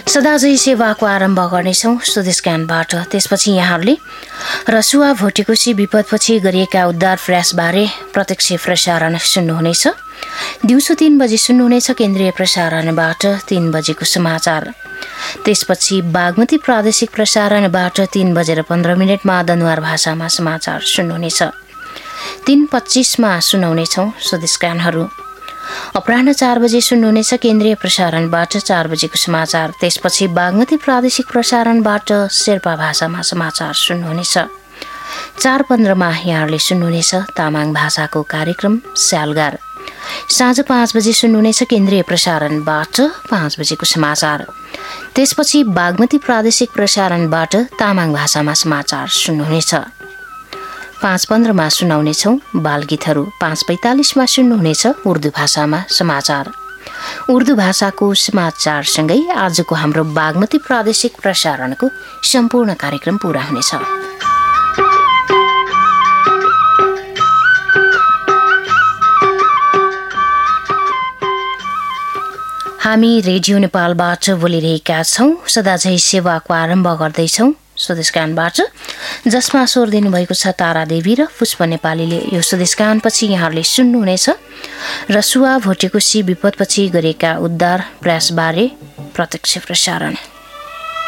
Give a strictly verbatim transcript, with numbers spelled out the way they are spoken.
सदाझै सेवाको आरम्भ गर्नेछौँ स्वदेश ज्ञानबाट। त्यसपछि यहाँहरूले रसुवा भोटेकोसी विपदपछि गरिएका उद्धार प्रयासबारे प्रत्यक्ष प्रसारण सुन्नुहुनेछ। दिउँसो तीन बजे सुन्नुहुनेछ केन्द्रीय प्रसारणबाट तीन बजेको समाचार। त्यसपछि बागमती प्रादेशिक प्रसारणबाट तीन बजेर पन्ध्र मिनटमा दनुवार भाषामा समाचार सुन्नुहुनेछ। तीन पच्चिसमा सुनाउनेछौँ स्वदेश ज्ञानहरू। अपराह्न चार बजे सुन्नुहुनेछ केन्द्रीय प्रसारणबाट चार बजेको समाचार। त्यसपछि बागमती प्रादेशिक प्रसारणबाट शेर्पा भाषामा समाचार सुन्नुहुनेछ। चार पन्ध्रमा यहाँहरूले सुन्नुहुनेछ तामाङ भाषाको कार्यक्रम स्यालगार। साँझ पाँच बजे सुन्नुहुनेछ केन्द्रीय प्रसारणबाट पाँच बजेको समाचार। त्यसपछि बागमती प्रादेशिक प्रसारणबाट तामाङ भाषामा समाचार सुन्नुहुनेछ। पाँच पन्ध्रमा सुनाउनेछौँ बालगीतहरू। पाँच पैँतालिसमा सुन्नुहुनेछ उर्दू भाषामा समाचार। उर्दू भाषाको समाचारसँगै आजको हाम्रो बागमती प्रादेशिक प्रसारणको सम्पूर्ण कार्यक्रम पूरा हुनेछ। हामी रेडियो नेपालबाट बोलिरहेका छौँ। सदाझै सेवाको आरम्भ गर्दैछौँ स्वदेश ज्ञानबाट, जसमा स्वर दिनुभएको छ तारा देवी र पुष्प नेपालीले। यो स्वदेश ज्ञानपछि यहाँहरूले सुन्नुहुनेछ रसुवा भोटेकोसी विपदपछि गरेका उद्धार प्रयासबारे प्रत्यक्ष प्रसारण।